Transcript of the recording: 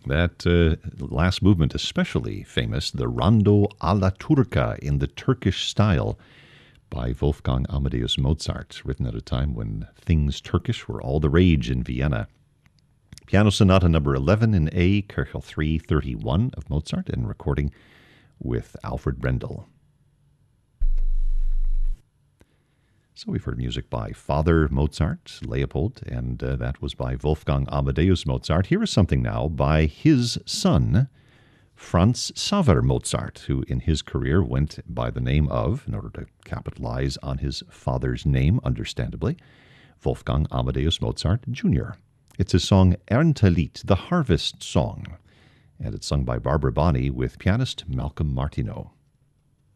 That last movement, especially famous, the Rondo alla Turca in the Turkish style by Wolfgang Amadeus Mozart, written at a time when things Turkish were all the rage in Vienna. Piano Sonata number 11 in A, Köchel 331 of Mozart, and recording with Alfred Brendel. So we've heard music by Father Mozart, Leopold, and that was by Wolfgang Amadeus Mozart. Here is something now by his son, Franz Xaver Mozart, who in his career went by the name of, in order to capitalize on his father's name, understandably, Wolfgang Amadeus Mozart Jr. It's his song Erntelied, the Harvest Song, and it's sung by Barbara Bonney with pianist Malcolm Martineau.